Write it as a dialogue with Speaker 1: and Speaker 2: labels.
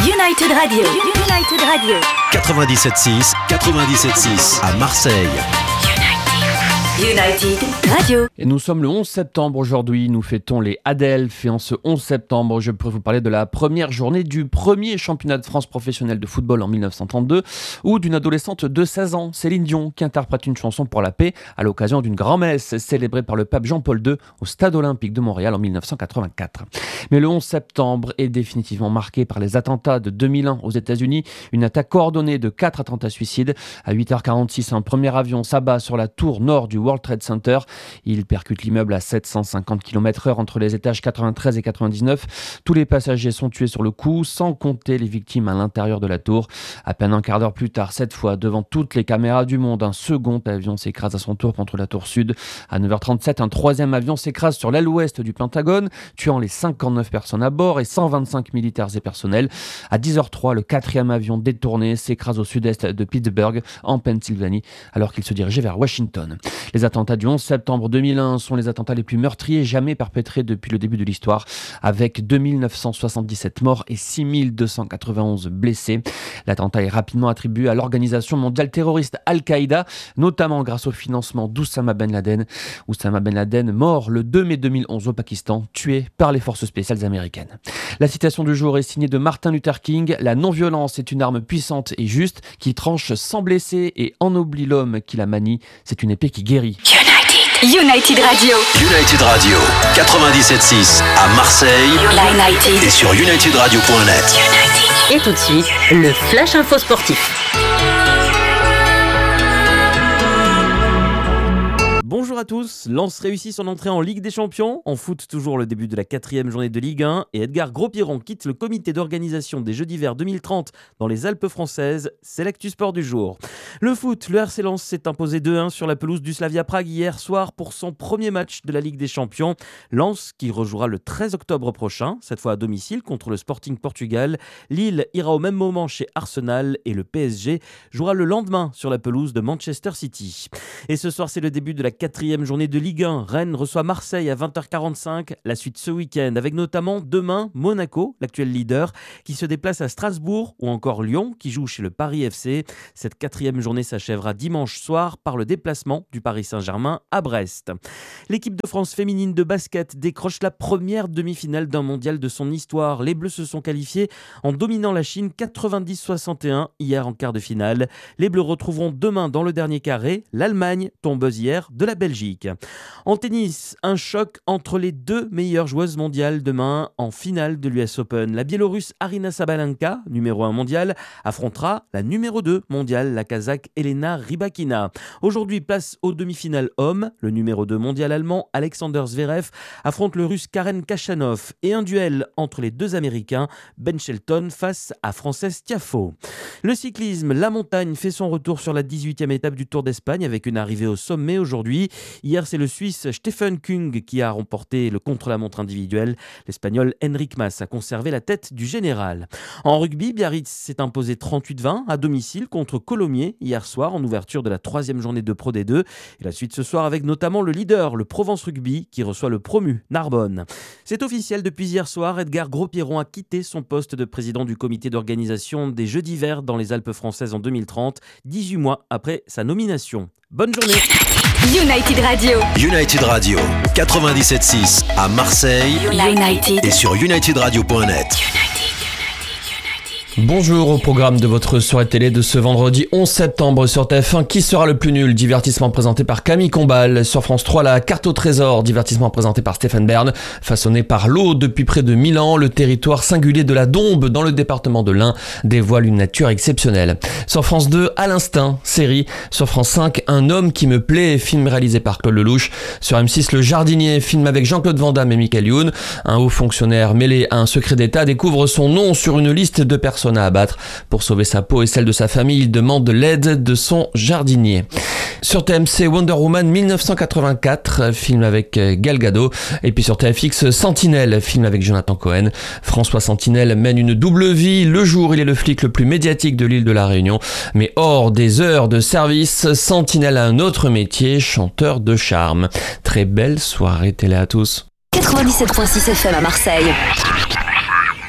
Speaker 1: United Radio. United Radio.
Speaker 2: 97.6 à Marseille.
Speaker 1: United Radio.
Speaker 3: Et nous sommes le 11 septembre aujourd'hui, nous fêtons les Adelphes et en ce 11 septembre, je pourrais vous parler de la première journée du premier championnat de France professionnel de football en 1932 ou d'une adolescente de 16 ans, Céline Dion, qui interprète une chanson pour la paix à l'occasion d'une grand-messe célébrée par le pape Jean-Paul II au Stade Olympique de Montréal en 1984. Mais le 11 septembre est définitivement marqué par les attentats de 2001 aux États-Unis, une attaque coordonnée de 4 attentats suicides. À 8h46, un premier avion s'abat sur la tour nord du World Trade Center. Il percute l'immeuble à 750 km/h entre les étages 93 et 99. Tous les passagers sont tués sur le coup, sans compter les victimes à l'intérieur de la tour. À peine un quart d'heure plus tard, cette fois, devant toutes les caméras du monde, un second avion s'écrase à son tour contre la tour sud. À 9h37, un troisième avion s'écrase sur l'aile ouest du Pentagone, tuant les 59 personnes à bord et 125 militaires et personnels. À 10h03, le quatrième avion détourné s'écrase au sud-est de Pittsburgh, en Pennsylvanie, alors qu'il se dirigeait vers Washington. Les attentats du 11 septembre 2001 sont les attentats les plus meurtriers jamais perpétrés depuis le début de l'histoire, avec 2977 morts et 6291 blessés. L'attentat est rapidement attribué à l'organisation mondiale terroriste Al-Qaïda, notamment grâce au financement d'Oussama Ben Laden. Oussama Ben Laden, mort le 2 mai 2011 au Pakistan, tué par les forces spéciales américaines. La citation du jour est signée de Martin Luther King. La non-violence est une arme puissante et juste qui tranche sans blesser et ennoblit l'homme qui la manie. C'est une épée qui guérit.
Speaker 1: United Radio.
Speaker 2: United Radio 97.6 à Marseille.
Speaker 1: United.
Speaker 2: Et sur unitedradio.net.
Speaker 4: Et tout de suite, le Flash Info Sportif.
Speaker 5: Bonjour à tous, Lens réussit son entrée en Ligue des Champions. En foot, toujours le début de la 4e journée de Ligue 1 et Edgar Gros-Piron quitte le comité d'organisation des Jeux d'hiver 2030 dans les Alpes françaises. C'est l'actu sport du jour. Le foot, le RC Lens s'est imposé 2-1 sur la pelouse du Slavia Prague hier soir pour son premier match de la Ligue des Champions. Lens qui rejouera le 13 octobre prochain, cette fois à domicile contre le Sporting Portugal. Lille ira au même moment chez Arsenal et le PSG jouera le lendemain sur la pelouse de Manchester City. Et ce soir, c'est le début de la 4e journée de Ligue 1. Rennes reçoit Marseille à 20h45. La suite ce week-end avec notamment demain Monaco, l'actuel leader, qui se déplace à Strasbourg ou encore Lyon qui joue chez le Paris FC. Cette 4e journée s'achèvera dimanche soir par le déplacement du Paris Saint-Germain à Brest. L'équipe de France féminine de basket décroche la première demi-finale d'un mondial de son histoire. Les Bleus se sont qualifiés en dominant la Chine 90-61 hier en quart de finale. Les Bleus retrouveront demain dans le dernier carré l'Allemagne, tombeuse hier de la Belgique. En tennis, un choc entre les deux meilleures joueuses mondiales demain en finale de l'US Open. La Biélorusse Aryna Sabalenka, numéro 1 mondiale, affrontera la numéro 2 mondiale, la Kazakh Elena Rybakina. Aujourd'hui, place aux demi-finales hommes. Le numéro 2 mondial allemand Alexander Zverev affronte le russe Karen Khachanov et un duel entre les deux Américains, Ben Shelton face à Frances Tiafoe. Le cyclisme, la montagne fait son retour sur la 18e étape du Tour d'Espagne avec une arrivée au sommet aujourd'hui. Hier, c'est le Suisse Stefan Kung qui a remporté le contre-la-montre individuel. L'Espagnol Enric Mas a conservé la tête du général. En rugby, Biarritz s'est imposé 38-20 à domicile contre Colomiers hier soir en ouverture de la 3e journée de Pro D2. Et la suite ce soir avec notamment le leader, le Provence Rugby, qui reçoit le promu Narbonne. C'est officiel depuis hier soir, Edgar Gros-Piron a quitté son poste de président du comité d'organisation des Jeux d'hiver dans les Alpes françaises en 2030, 18 mois après sa nomination. Bonne journée.
Speaker 1: United Radio.
Speaker 2: United Radio 97.6 à Marseille.
Speaker 1: United.
Speaker 2: Et sur unitedradio.net.
Speaker 3: Bonjour, au programme de votre soirée télé de ce vendredi 11 septembre sur TF1, qui sera le plus nul? Divertissement présenté par Camille Combal. Sur France 3, la carte au trésor, divertissement présenté par Stéphane Bern. Façonné par l'eau depuis près de 1000 ans, le territoire singulier de la Dombes dans le département de l'Ain dévoile une nature exceptionnelle. Sur France 2, À l'instinct, série. Sur France 5, Un homme qui me plaît, film réalisé par Claude Lelouch. Sur M6, Le jardinier, film avec Jean-Claude Van Damme et Michael Youn. Un haut fonctionnaire mêlé à un secret d'État découvre son nom sur une liste de personnes à abattre. Pour sauver sa peau et celle de sa famille, il demande l'aide de son jardinier. Sur TMC, Wonder Woman 1984, film avec Gal Gadot. Et puis sur TFX, Sentinelle, film avec Jonathan Cohen. François Sentinelle mène une double vie. Le jour, il est le flic le plus médiatique de l'île de la Réunion. Mais hors des heures de service, Sentinelle a un autre métier, chanteur de charme. Très belle soirée télé à tous.
Speaker 1: 97.6 FM à Marseille.